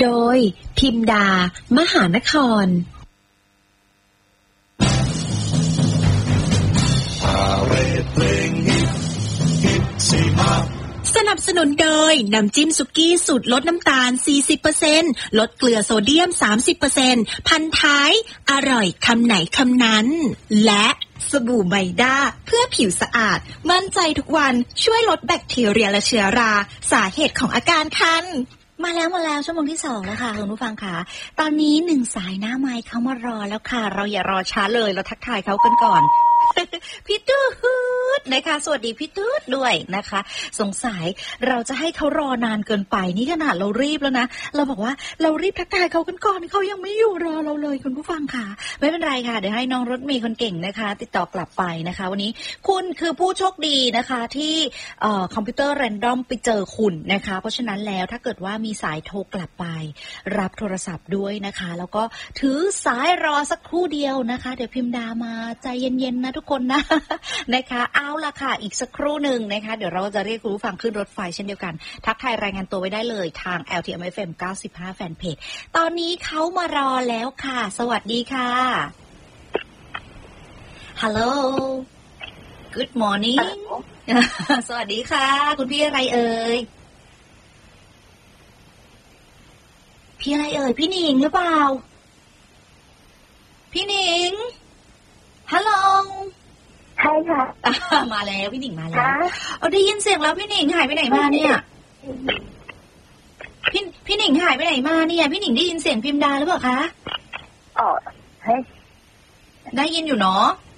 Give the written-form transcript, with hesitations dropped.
โดยพิมดามหานครสนับสนุนโดยน้ำจิ้มสุกี้สูตรลดน้ำตาล 40% ลดเกลือโซเดียม 30% พันท้ายอร่อยคำไหนคำนั้นและสบู่ไมด้าเพื่อผิวสะอาดมั่นใจทุกวันช่วยลดแบคทีเรียและเชื้อราสาเหตุของอาการคันมาแล้วชั่วโมงที่2แล้วค่ะคุณผู้ฟังค่ะตอนนี้1สายหน้าไมค์เขามารอแล้วค่ะเราอย่ารอช้าเลยเราทักทายเขากันก่อน พี่ตูดนะคะสวัสดีพี่ตูดด้วยนะคะสงสัยเราจะให้เขารอนานเกินไปนี่ขนาดเรารีบแล้วนะเราบอกว่าเรารีบทักทายเขากันก่อนเขายังไม่อยู่รอเราเลยคุณผู้ฟังค่ะไม่เป็นไรค่ะเดี๋ยวให้น้องรถเมย์คนเก่งนะคะติดต่อกลับไปนะคะวันนี้คุณคือผู้โชคดีนะคะที่คอมพิวเตอร์แรนดอมไปเจอคุณนะคะเพราะฉะนั้นแล้วถ้าเกิดว่ามีสายโทรกลับไปรับโทรศัพท์ด้วยนะคะแล้วก็ถือสายรอสักครู่เดียวนะคะเดี๋ยวพิมดามาใจเย็นๆนะทุกคนนะนะคะเอาล่ะค่ะอีกสักครู่หนึ่งนะคะเดี๋ยวเราจะเรียกคุณผู้ฟังขึ้นรถไฟเช่นเดียวกันทักทายรายงานตัวไว้ได้เลยทาง LTM FM 95 แฟนเพจตอนนี้เขามารอแล้วค่ะสวัสดีค่ะ Hello Good morning สวัสดีค่ะคุณพี่อะไรเอ่ยพี่อะไรเอ่ยพี่หนิงหรือเปล่าพี่หนิงฮัลโหลใช่ค่ะมาแล้วพี่หนิงมาแล้วได้ยินเสียงแล้วพี่หนิงหายไปไหนมาเนี่ยพี่หนิงหายไปไหนมาเนี่ยพี่หนิงได้ยินเสียงพิมดาหรือเปล่าคะอ๋อเฮ้ยได้ยินอยู่เนาะ